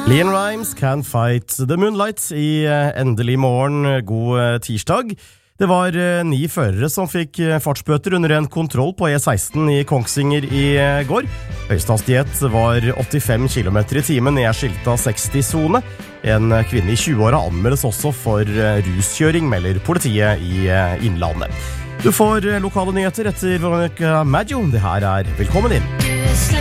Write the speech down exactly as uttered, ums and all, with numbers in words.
Leon Rimes, Can't Fight the Moonlight i endelig morgen, god tirsdag. Det var ni førere som fikk fartsbøter under en kontroll på E seksten i Kongsvinger i går. Høyestehastighet var åttifem kilometer i timen i skilta seksti-sone. En kvinne i tjue-åra anmeldes også for ruskjøring, melder politiet i Innlandet. Du får lokale nyheter etter Veronica Maggio. Det her er Velkommen inn.